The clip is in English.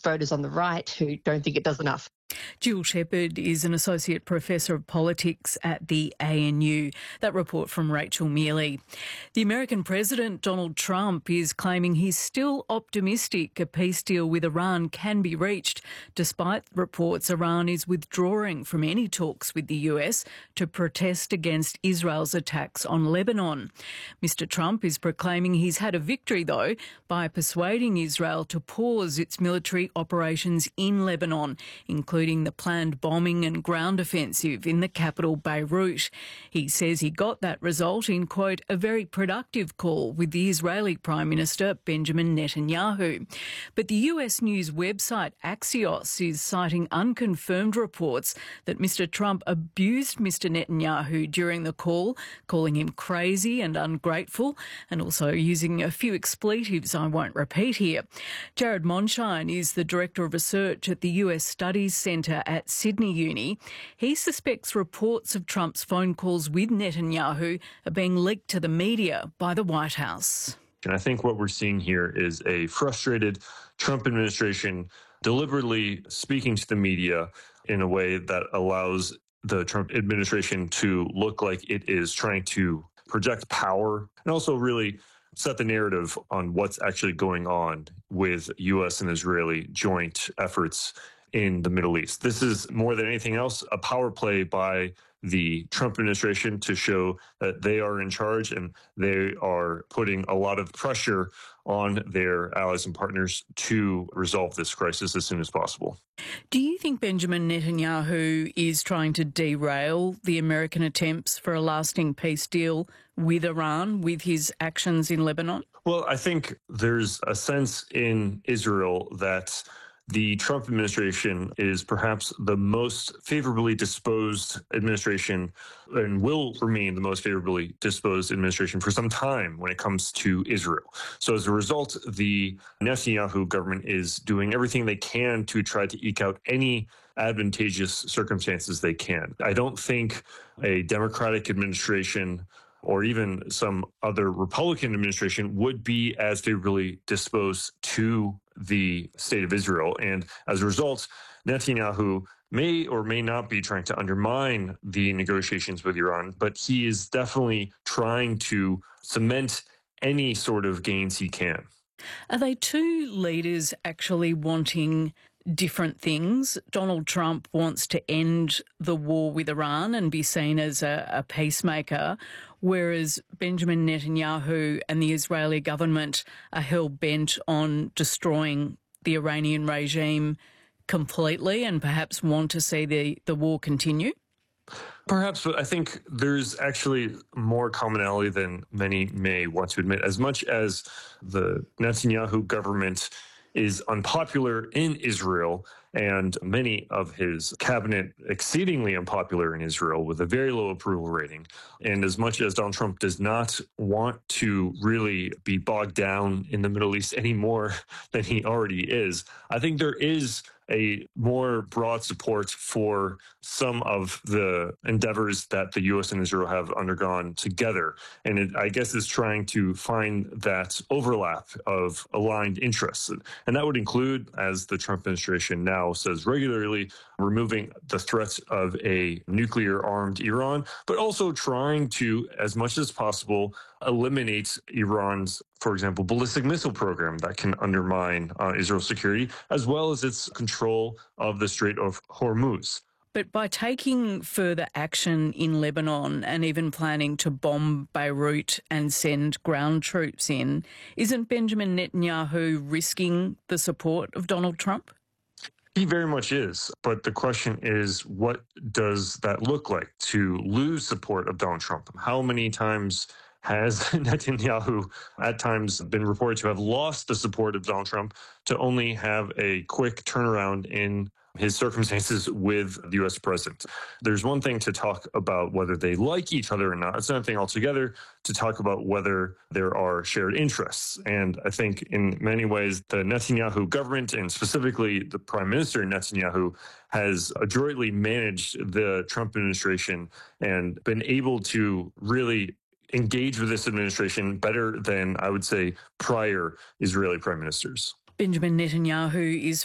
voters on the right who don't think it does enough. Jill Shepherd is an Associate Professor of Politics at the ANU. That report from Rachel Mealy. The American President Donald Trump is claiming he's still optimistic a peace deal with Iran can be reached, despite reports Iran is withdrawing from any talks with the US to protest against Israel's attacks on Lebanon. Mr. Trump is proclaiming he's had a victory, though, by persuading Israel to pause its military operations in Lebanon, including the planned bombing and ground offensive in the capital Beirut. He says he got that result in, quote, a very productive call with the Israeli Prime Minister Benjamin Netanyahu. But the US news website Axios is citing unconfirmed reports that Mr. Trump abused Mr. Netanyahu during the call, calling him crazy and ungrateful, and also using a few expletives I won't repeat here. Jared Monshine is the Director of Research at the US Studies Centre at Sydney Uni. He suspects reports of Trump's phone calls with Netanyahu are being leaked to the media by the White House. And I think what we're seeing here is a frustrated Trump administration deliberately speaking to the media in a way that allows the Trump administration to look like it is trying to project power and also really set the narrative on what's actually going on with U.S. and Israeli joint efforts in the Middle East. This is, more than anything else, a power play by the Trump administration to show that they are in charge and they are putting a lot of pressure on their allies and partners to resolve this crisis as soon as possible. Do you think Benjamin Netanyahu is trying to derail the American attempts for a lasting peace deal with Iran with his actions in Lebanon? Well, I think there's a sense in Israel that the Trump administration is perhaps the most favorably disposed administration and will remain the most favorably disposed administration for some time when it comes to Israel. So as a result, the Netanyahu government is doing everything they can to try to eke out any advantageous circumstances they can. I don't think a Democratic administration or even some other Republican administration would be as favorably disposed to the state of Israel. And as a result, Netanyahu may or may not be trying to undermine the negotiations with Iran, but he is definitely trying to cement any sort of gains he can. Are they two leaders actually wanting different things? Donald Trump wants to end the war with Iran and be seen as a peacemaker, whereas Benjamin Netanyahu and the Israeli government are hell-bent on destroying the Iranian regime completely and perhaps want to see the war continue? Perhaps, but I think there's actually more commonality than many may want to admit. As much as the Netanyahu government is unpopular in Israel, and many of his cabinet exceedingly unpopular in Israel with a very low approval rating. And as much as Donald Trump does not want to really be bogged down in the Middle East any more than he already is, I think there is a more broad support for some of the endeavors that the U.S. and Israel have undergone together. And it, I guess, is trying to find that overlap of aligned interests. And that would include, as the Trump administration now says regularly, removing the threat of a nuclear-armed Iran, but also trying to, as much as possible, eliminate Iran's, for example, ballistic missile program that can undermine Israel's security, as well as its control of the Strait of Hormuz. But by taking further action in Lebanon and even planning to bomb Beirut and send ground troops in, isn't Benjamin Netanyahu risking the support of Donald Trump? He very much is. But the question is, what does that look like to lose support of Donald Trump? How many times has Netanyahu at times been reported to have lost the support of Donald Trump to only have a quick turnaround in his circumstances with the U.S. president? There's one thing to talk about whether they like each other or not. It's another thing altogether to talk about whether there are shared interests. And I think in many ways, the Netanyahu government, and specifically the Prime Minister Netanyahu, has adroitly managed the Trump administration and been able to really engage with this administration better than, I would say, prior Israeli prime ministers. Benjamin Netanyahu is